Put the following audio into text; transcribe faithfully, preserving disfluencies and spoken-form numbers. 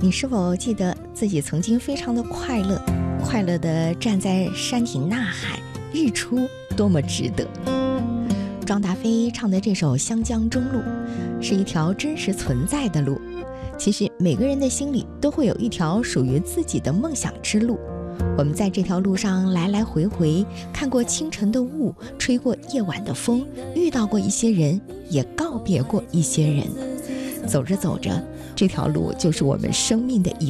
你是否记得自己曾经非常的快乐，快乐地站在山顶呐喊，日出多么值得。庄达菲唱的这首《湘江中路》是一条真实存在的路，其实每个人的心里都会有一条属于自己的梦想之路。我们在这条路上来来回回，看过清晨的雾，吹过夜晚的风，遇到过一些人，也告别过一些人。走着走着，这条路就是我们生命的一